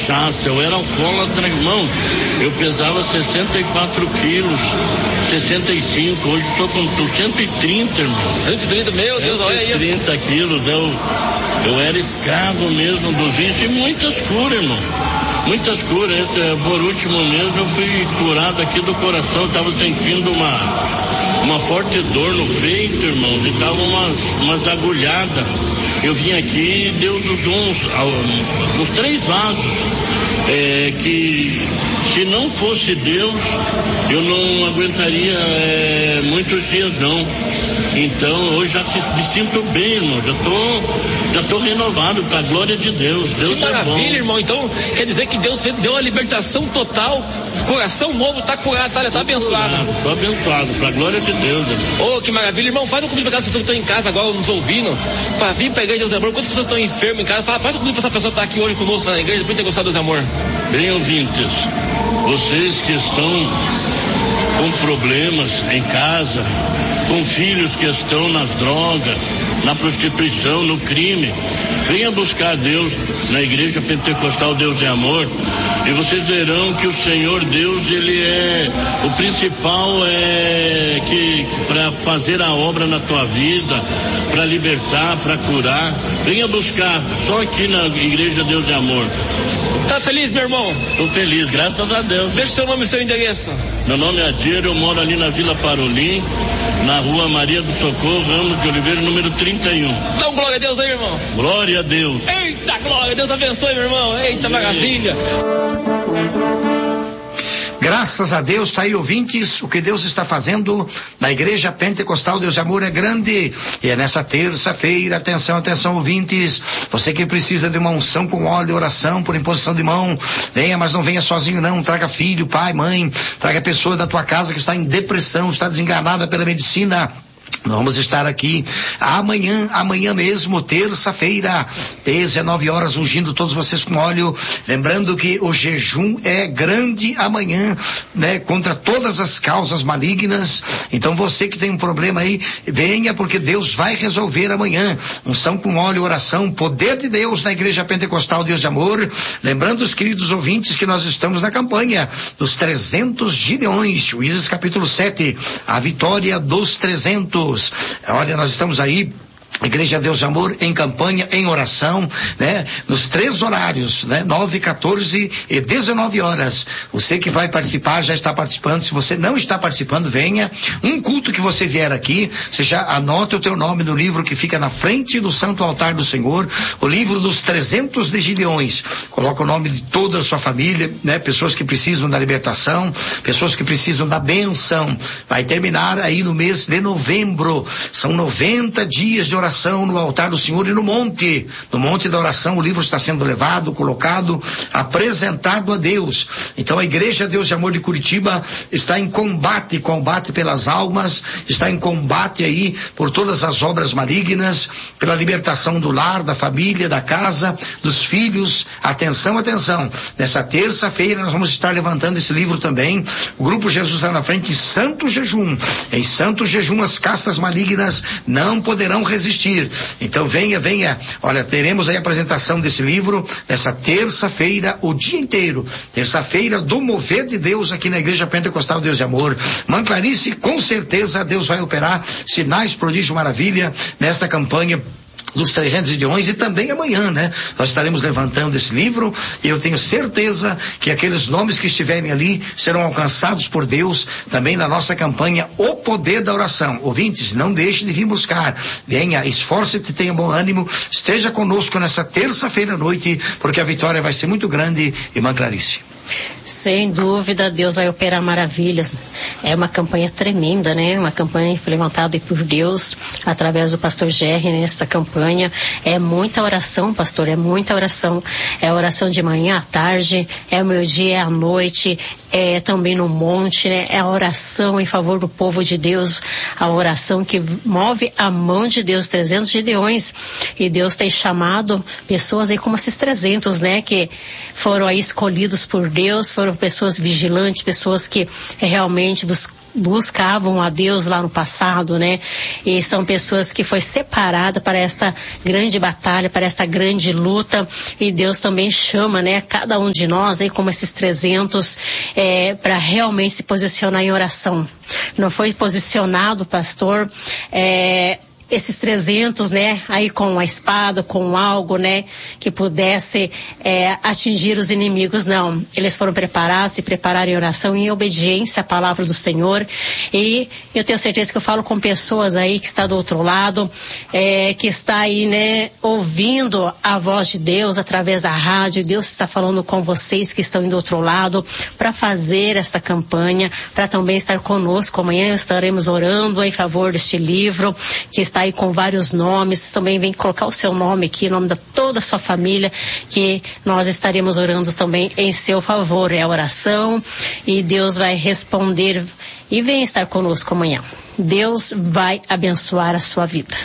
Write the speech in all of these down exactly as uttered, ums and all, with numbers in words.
cachaça, eu era alcoólatra, irmão. Eu pesava sessenta e quatro quilos, sessenta e cinco, hoje estou com cento e trinta, irmão. cento e trinta, meu Deus, olha aí. cento e trinta quilos, eu, eu era escravo mesmo do vício e muitas curas, irmão. Muitas curas. Esse, por último mesmo, eu fui curado aqui do coração, eu estava sentindo uma, uma forte dor no peito, irmão, e tava umas, umas agulhadas. Eu vim aqui e Deus usou uns, uns três vasos, é, que se não fosse Deus, eu não aguentaria é, muitos dias não. Então hoje já se, me sinto bem, irmão, já tô, já tô renovado, pra glória de Deus. Deus que maravilha, é bom. Irmão, então quer dizer que Deus deu a libertação total, coração novo, tá curado, tá, tá abençoado. Curado, tô abençoado, pra glória de Deus. Ô, oh, que maravilha, irmão, faz um convite pra cada pessoa que estão em casa agora, nos ouvindo, pra vir pra igreja Deus é Amor. Quantas pessoas estão enfermas em casa, fala, faz um convite pra essa pessoa que tá aqui hoje conosco na igreja, depois de ter gostado do Deus é Amor. Bem, ouvintes, vocês que estão com problemas em casa, com filhos que estão nas drogas, na prostituição, no crime, venha buscar Deus na igreja pentecostal Deus é Amor, e vocês verão que o Senhor Deus, ele é o principal, é que para fazer a obra na tua vida, para libertar, para curar. Venha buscar só aqui na igreja Deus é Amor. Tá feliz, meu irmão? Tô feliz, graças a Deus. Deixa o seu nome e seu endereço. Meu nome é Adiro, eu moro ali na Vila Parolim, na rua Maria do Socorro, Ramos de Oliveira, número trinta e um. Dá um glória a Deus aí, irmão. Glória a Deus. Eita, glória, Deus abençoe, meu irmão. Eita, maravilha. Graças a Deus, tá aí, ouvintes, o que Deus está fazendo na Igreja Pentecostal Deus é Amor é grande. E é nessa terça-feira, atenção, atenção, ouvintes, você que precisa de uma unção com óleo de oração, por imposição de mão, venha, mas não venha sozinho não, traga filho, pai, mãe, traga pessoa da tua casa que está em depressão, está desenganada pela medicina. Vamos estar aqui amanhã, amanhã mesmo, terça-feira, dezenove horas, ungindo todos vocês com óleo. Lembrando que o jejum é grande amanhã, né? Contra todas as causas malignas. Então você que tem um problema aí, venha, porque Deus vai resolver amanhã. Unção com óleo, oração, poder de Deus na Igreja Pentecostal Deus de Amor. Lembrando os queridos ouvintes que nós estamos na campanha dos trezentos Gideões, Juízes capítulo sete, a vitória dos trezentos. Olha, nós estamos aí, Igreja Deus de Amor, em campanha, em oração, né? Nos três horários, né? nove, quatorze e dezenove horas. Você que vai participar, já está participando. Se você não está participando, venha. Um culto que você vier aqui, você já anota o teu nome no livro que fica na frente do Santo Altar do Senhor, o livro dos trezentos de Gideões. Coloca o nome de toda a sua família, né? Pessoas que precisam da libertação, pessoas que precisam da bênção. Vai terminar aí no mês de novembro. São noventa dias de oração. Oração no altar do Senhor e no monte, no monte da oração, o livro está sendo levado, colocado, apresentado a Deus. Então a Igreja Deus de Amor de Curitiba está em combate, combate pelas almas, está em combate aí por todas as obras malignas, pela libertação do lar, da família, da casa, dos filhos. Atenção, atenção, nessa terça-feira nós vamos estar levantando esse livro também, o Grupo Jesus está na frente em Santo Jejum. Em Santo Jejum as castas malignas não poderão resistir. Então venha, venha, olha, teremos aí a apresentação desse livro nessa terça-feira, o dia inteiro, terça-feira do mover de Deus aqui na Igreja Pentecostal Deus de Amor. Mãe Clarice, com certeza Deus vai operar sinais, prodígio, maravilha nesta campanha dos trezentos Gideões, e também amanhã, né? Nós estaremos levantando esse livro e eu tenho certeza que aqueles nomes que estiverem ali serão alcançados por Deus também na nossa campanha O Poder da Oração. Ouvintes, não deixe de vir buscar. Venha, esforce-te, tenha bom ânimo, esteja conosco nessa terça-feira à noite, porque a vitória vai ser muito grande, irmã Clarice. Sem dúvida, Deus vai operar maravilhas. É uma campanha tremenda, né? Uma campanha levantada por Deus através do pastor Jerry nesta campanha. É muita oração, pastor, é muita oração. É oração de manhã à tarde, é o meio-dia, é à noite, é também no monte, né? É a oração em favor do povo de Deus, a oração que move a mão de Deus, trezentos Gideões. E Deus tem chamado pessoas aí como esses trezentos, né? Que foram aí escolhidos por Deus, foram pessoas vigilantes, pessoas que realmente bus buscavam a Deus lá no passado, né? E são pessoas que foi separada para esta grande batalha, para esta grande luta, e Deus também chama, né, cada um de nós, aí como esses trezentos, é, para realmente se posicionar em oração. Não foi posicionado, pastor, é, esses trezentos, né, aí com a espada, com algo, né, que pudesse é, atingir os inimigos, não. Eles foram preparados, se prepararam em oração, em obediência à palavra do Senhor, e eu tenho certeza que eu falo com pessoas aí que está do outro lado, é, que está aí, né, ouvindo a voz de Deus através da rádio. Deus está falando com vocês que estão do outro lado para fazer esta campanha, para também estar conosco. Amanhã estaremos orando em favor deste livro, que está aí com vários nomes. Também vem colocar o seu nome aqui, o nome da toda a sua família, que nós estaremos orando também em seu favor. É a oração e Deus vai responder e vem estar conosco amanhã. Deus vai abençoar a sua vida.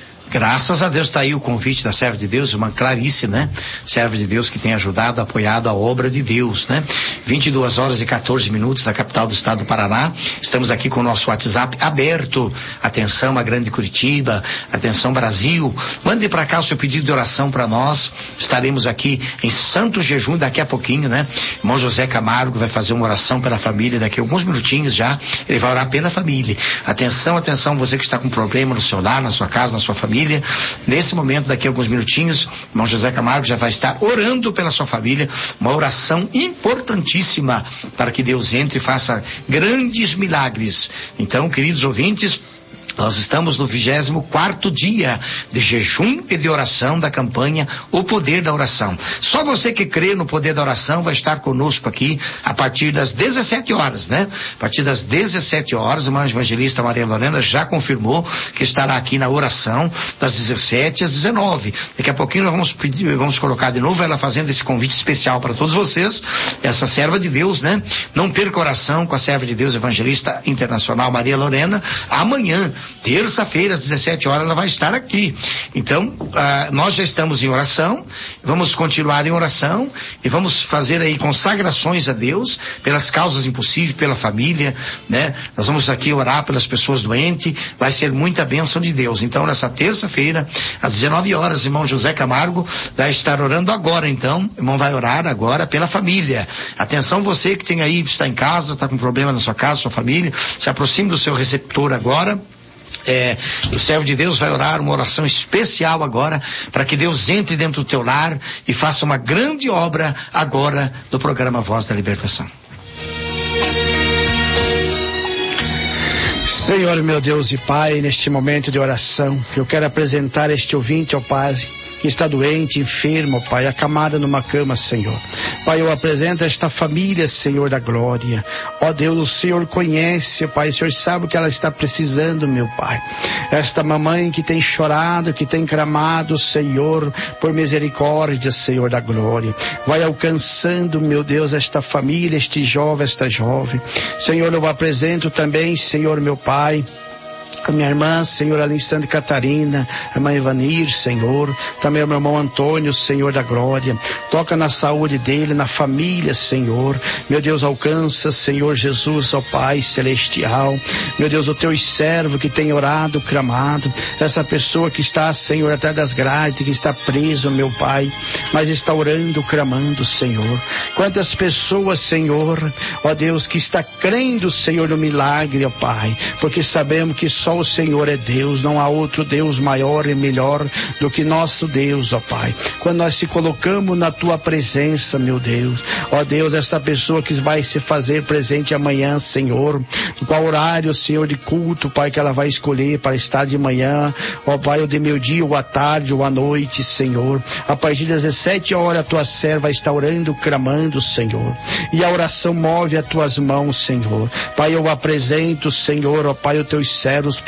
Graças a Deus, está aí o convite da serva de Deus, uma Clarice, né? Serva de Deus que tem ajudado, apoiado a obra de Deus, né? vinte e duas horas e quatorze minutos da capital do estado do Paraná. Estamos aqui com o nosso WhatsApp aberto. Atenção, a grande Curitiba, atenção Brasil. Mande para cá o seu pedido de oração para nós. Estaremos aqui em santo jejum daqui a pouquinho, né? Irmão José Camargo vai fazer uma oração pela família daqui a alguns minutinhos já. Ele vai orar pela família. Atenção, atenção, você que está com problema no seu lar, na sua casa, na sua família. Nesse momento, daqui a alguns minutinhos, o irmão José Camargo já vai estar orando pela sua família, uma oração importantíssima para que Deus entre e faça grandes milagres. Então, queridos ouvintes, nós estamos no vigésimo quarto dia de jejum e de oração da campanha O Poder da Oração. Só você que crê no poder da oração vai estar conosco aqui a partir das dezessete horas, né? A partir das dezessete horas, a irmã evangelista Maria Lorena já confirmou que estará aqui na oração das dezessete às dezenove. Daqui a pouquinho nós vamos pedir, vamos colocar de novo ela fazendo esse convite especial para todos vocês, essa serva de Deus, né? Não perca oração com a serva de Deus, evangelista internacional Maria Lorena, amanhã, terça-feira, às dezessete horas, ela vai estar aqui. Então, ah, nós já estamos em oração, vamos continuar em oração e vamos fazer aí consagrações a Deus pelas causas impossíveis, pela família, né? Nós vamos aqui orar pelas pessoas doentes, vai ser muita bênção de Deus. Então, nessa terça-feira, às dezenove horas, irmão José Camargo vai estar orando agora, então, o irmão vai orar agora pela família. Atenção, você que tem aí, está em casa, está com problema na sua casa, sua família, se aproxime do seu receptor agora. É, o servo de Deus vai orar uma oração especial agora para que Deus entre dentro do teu lar e faça uma grande obra agora do programa Voz da Libertação. Senhor, meu Deus e Pai, neste momento de oração, eu quero apresentar este ouvinte, ó Pai, que está doente, enfermo, Pai, acamada numa cama, Senhor. Pai, eu apresento esta família, Senhor da glória. Ó Deus, o Senhor conhece, Pai, o Senhor sabe o que ela está precisando, meu Pai. Esta mamãe que tem chorado, que tem clamado, Senhor, por misericórdia, Senhor da glória. Vai alcançando, meu Deus, esta família, este jovem, esta jovem. Senhor, eu apresento também, Senhor, meu Pai, a minha irmã, Senhor, ali em Santa Catarina, a irmã Ivanir, Senhor, também o meu irmão Antônio, Senhor da glória, toca na saúde dele, na família, Senhor, meu Deus, alcança, Senhor Jesus, ó Pai celestial, meu Deus, o teu servo que tem orado, clamado, essa pessoa que está, Senhor, atrás das grades, que está preso, meu Pai, mas está orando, clamando, Senhor, quantas pessoas, Senhor, ó Deus, que está crendo, Senhor, no milagre, ó Pai, porque sabemos que só o Senhor é Deus, não há outro Deus maior e melhor do que nosso Deus, ó Pai. Quando nós se colocamos na tua presença, meu Deus, ó Deus, essa pessoa que vai se fazer presente amanhã, Senhor, qual horário, Senhor, de culto, Pai, que ela vai escolher para estar de manhã, ó Pai, ou de meio-dia, ou à tarde, ou à noite, Senhor, a partir das dezessete horas a tua serva está orando, clamando, Senhor, e a oração move as tuas mãos, Senhor. Pai, eu apresento, Senhor, ó Pai, os teus servos,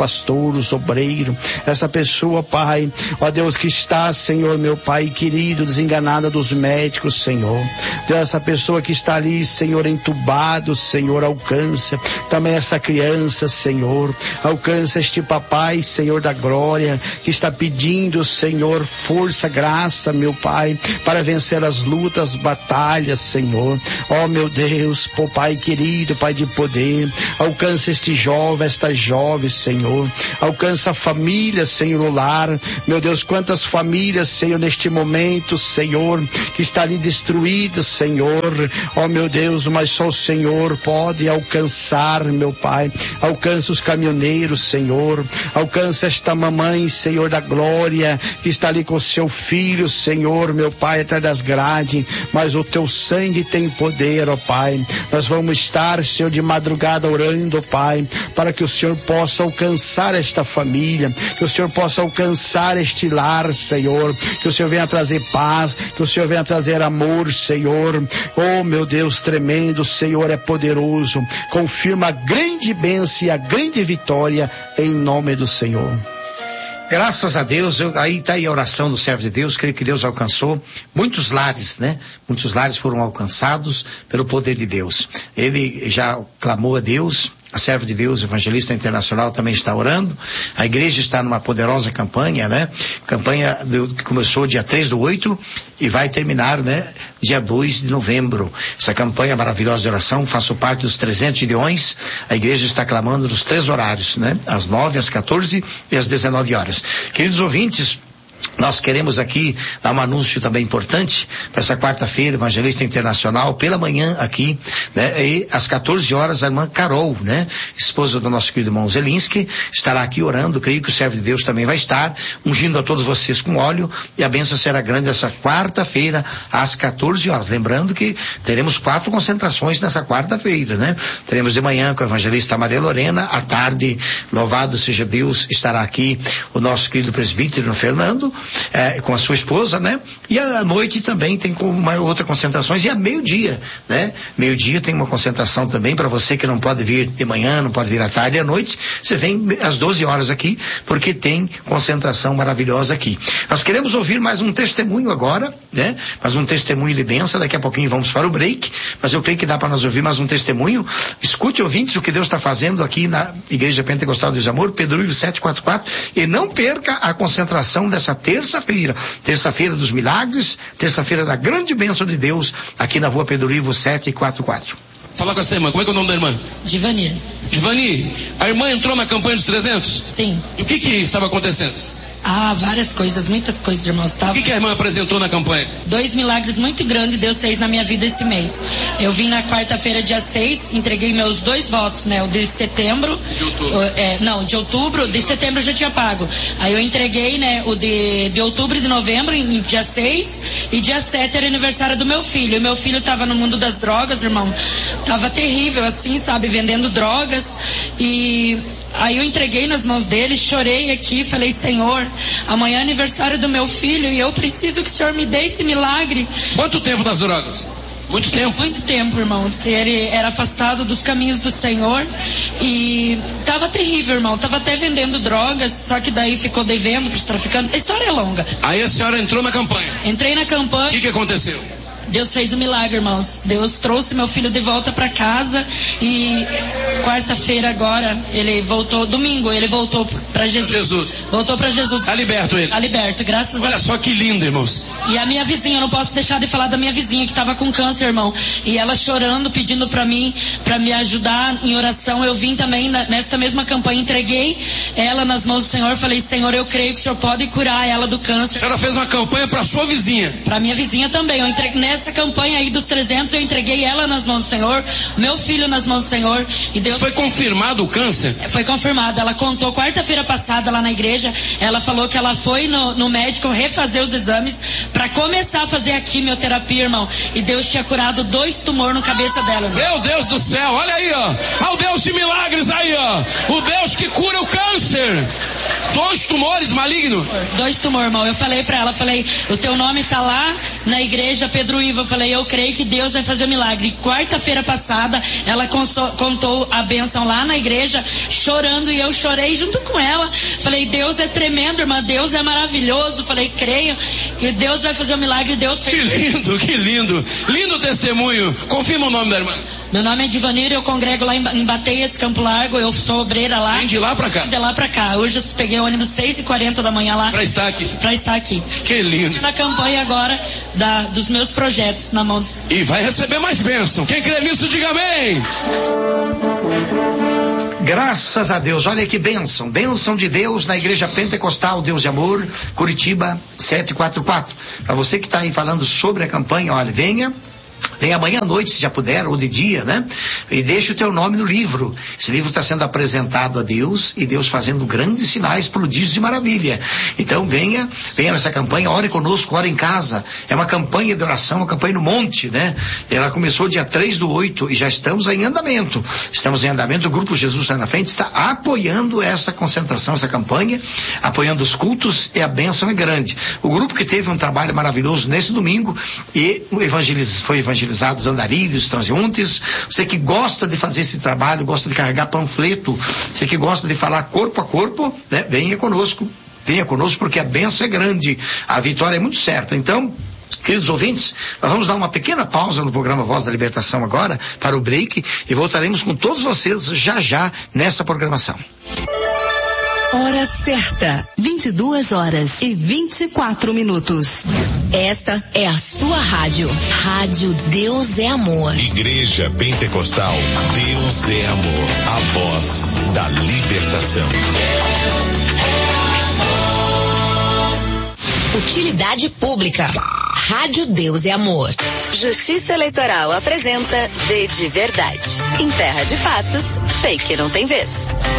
pastor, os obreiros, essa pessoa, Pai, ó Deus, que está, Senhor, meu Pai querido, desenganada dos médicos, Senhor. Deus, essa pessoa que está ali, Senhor, entubado, Senhor, alcança também essa criança, Senhor, alcança este papai, Senhor da glória, que está pedindo, Senhor, força, graça, meu Pai, para vencer as lutas, batalhas, Senhor. Ó meu Deus, pô, Pai querido, Pai de poder, alcança este jovem, esta jovem, Senhor, alcança a família, Senhor, o lar, meu Deus, quantas famílias, Senhor, neste momento, Senhor, que está ali destruída, Senhor, ó meu Deus, mas só o Senhor pode alcançar, meu Pai, alcança os caminhoneiros, Senhor, alcança esta mamãe, Senhor da glória, que está ali com o seu filho, Senhor, meu Pai, atrás das grades, mas o teu sangue tem poder, ó Pai, nós vamos estar, Senhor, de madrugada orando, ó Pai, para que o Senhor possa alcançar esta família, que o Senhor possa alcançar este lar, Senhor, que o Senhor venha trazer paz, que o Senhor venha trazer amor, Senhor, oh meu Deus tremendo, o Senhor é poderoso, confirma a grande bênção e a grande vitória em nome do Senhor. Graças a Deus, eu, aí está aí a oração do servo de Deus, creio que Deus alcançou muitos lares, né? Muitos lares foram alcançados pelo poder de Deus. Ele já clamou a Deus, a serva de Deus, evangelista internacional, também está orando. A igreja está numa poderosa campanha, né? Campanha do, que começou dia três do oito e vai terminar, né? Dia dois de novembro. Essa campanha maravilhosa de oração, faço parte dos trezentos gideões. A igreja está clamando nos três horários, né? Às nove, às quatorze e às dezenove horas. Queridos ouvintes, nós queremos aqui dar um anúncio também importante para essa quarta-feira, evangelista internacional, pela manhã aqui, né? E às quatorze horas a irmã Carol, né? Esposa do nosso querido irmão Zelinski, estará aqui orando, creio que o servo de Deus também vai estar, ungindo a todos vocês com óleo, e a bênção será grande essa quarta-feira, às quatorze horas. Lembrando que teremos quatro concentrações nessa quarta-feira, né? Teremos de manhã com a evangelista Maria Lorena, à tarde, louvado seja Deus, estará aqui o nosso querido presbítero Fernando, É, com a sua esposa, né? E à noite também tem uma outra concentração, e a meio-dia, né? Meio-dia tem uma concentração também para você que não pode vir de manhã, não pode vir à tarde e à noite, você vem às doze horas aqui, porque tem concentração maravilhosa aqui. Nós queremos ouvir mais um testemunho agora, né? Mais um testemunho de bênção, daqui a pouquinho vamos para o break, mas eu creio que dá para nós ouvir mais um testemunho. Escute, ouvintes, o que Deus está fazendo aqui na Igreja Pentecostal do Deus Amor, Pedro Ivo sete quatro quatro, e não perca a concentração dessa terça-feira, terça-feira dos milagres, terça-feira da grande bênção de Deus, aqui na rua Pedro Ivo sete quatro quatro. Fala com essa irmã, como é que é o nome da irmã? Divani. Divani, a irmã entrou na campanha dos trezentos? Sim. E o que que estava acontecendo? Ah, várias coisas, muitas coisas, irmãos. Tava... O que que a irmã apresentou na campanha? Dois milagres muito grandes Deus fez na minha vida esse mês. Eu vim na quarta-feira, dia seis, entreguei meus dois votos, né? O de setembro. De outubro. O, é, não, de outubro, de setembro eu já tinha pago. Aí eu entreguei, né? O de, de outubro e de novembro, em, em dia seis. E dia sete era aniversário do meu filho. E meu filho tava no mundo das drogas, irmão. Tava terrível, assim, sabe? Vendendo drogas. E... aí eu entreguei nas mãos dele, chorei aqui, falei, Senhor, amanhã é aniversário do meu filho e eu preciso que o Senhor me dê esse milagre. Quanto tempo das drogas? Muito tempo? Muito tempo, irmãos. Ele era afastado dos caminhos do Senhor e tava terrível, irmão. Tava até vendendo drogas, só que daí ficou devendo pros traficantes. A história é longa. Aí a senhora entrou na campanha. Entrei na campanha. O que que aconteceu? Deus fez um milagre, irmãos. Deus trouxe meu filho de volta para casa e quarta-feira agora, ele voltou, domingo, ele voltou para Jesus. Jesus. Voltou para Jesus. Tá liberto ele. Tá liberto, graças Olha a Deus. só que lindo, irmãos. E a minha vizinha, eu não posso deixar de falar da minha vizinha que estava com câncer, irmão. E ela chorando, pedindo para mim, para me ajudar em oração. Eu vim também na, nesta mesma campanha, entreguei ela nas mãos do Senhor. Falei, Senhor, eu creio que o Senhor pode curar ela do câncer. A senhora fez uma campanha para sua vizinha. Para minha vizinha também. Eu entreguei nessa campanha aí dos trezentos, eu entreguei ela nas mãos do Senhor, meu filho nas mãos do Senhor. E Deus... Foi confirmado o câncer? Foi confirmado. Ela contou quarta-feira passada lá na igreja. Ela falou que ela foi no, no médico refazer os exames para começar a fazer a quimioterapia, irmão. E Deus tinha curado dois tumores no cabeça dela, irmão. Meu Deus do céu, olha aí, ó. Olha o Deus de milagres aí, ó. O Deus que cura o câncer. Dois tumores malignos. Dois tumores, irmão. Eu falei pra ela, falei, o teu nome tá lá na igreja Pedro Ivo. noiva, eu falei, eu creio que Deus vai fazer um milagre. Quarta-feira passada, ela contou, contou a bênção lá na igreja, chorando, e eu chorei junto com ela. Falei, Deus é tremendo, irmã, Deus é maravilhoso. Falei, creio que Deus vai fazer um milagre. Deus fez. Que lindo, que lindo. Lindo testemunho. Confirma o nome da irmã. Meu nome é Divanir, eu congrego lá em Bateias, Campo Largo, eu sou obreira lá. Vem de lá pra cá? De lá pra cá. Hoje eu peguei o ônibus seis e quarenta da manhã lá. Pra estar aqui? Pra estar aqui. Que lindo. Na campanha agora da, dos meus projetos na mão dos... E vai receber mais bênção. Quem crê nisso, diga amém. Graças a Deus, olha que bênção, bênção de Deus na Igreja Pentecostal Deus de Amor, Curitiba sete quatro quatro. Para você que está aí falando sobre a campanha, olha, venha. Vem amanhã à noite, se já puder, ou de dia, né? E deixa o teu nome no livro. Esse livro está sendo apresentado a Deus, e Deus fazendo grandes sinais, prodígios e maravilha. Então venha, venha nessa campanha, ore conosco, ore em casa. É uma campanha de oração, uma campanha no monte, né? Ela começou dia três do oito e já estamos em andamento. Estamos em andamento, o Grupo Jesus está na frente, está apoiando essa concentração, essa campanha, apoiando os cultos, e a bênção é grande. O grupo que teve um trabalho maravilhoso nesse domingo, e evangeliz, foi evangelizado os andarilhos, transeuntes. Você que gosta de fazer esse trabalho, gosta de carregar panfleto, você que gosta de falar corpo a corpo, né? Venha conosco, venha conosco, porque a bênção é grande, a vitória é muito certa. Então, queridos ouvintes, nós vamos dar uma pequena pausa no programa Voz da Libertação agora, para o break, e voltaremos com todos vocês já já nessa programação. Hora certa, vinte e duas horas e vinte e quatro minutos. Esta é a sua rádio. Rádio Deus é Amor. Igreja Pentecostal Deus é Amor. A voz da libertação. Utilidade pública. Rádio Deus é Amor. Justiça Eleitoral apresenta D de Verdade. Em terra de fatos, fake não tem vez.